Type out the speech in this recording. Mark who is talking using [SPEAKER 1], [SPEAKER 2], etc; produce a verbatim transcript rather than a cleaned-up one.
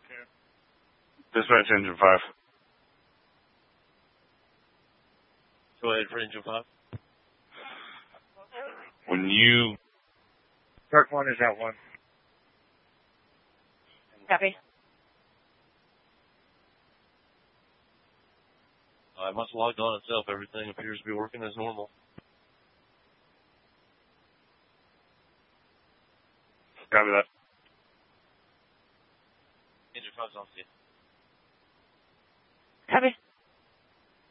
[SPEAKER 1] Dispatch engine five.
[SPEAKER 2] Go ahead for engine five.
[SPEAKER 1] When you...
[SPEAKER 3] Truck one is at one.
[SPEAKER 4] Copy.
[SPEAKER 2] I must have logged on itself. Everything appears to be working as normal.
[SPEAKER 1] Copy that.
[SPEAKER 2] Engine five's on scene.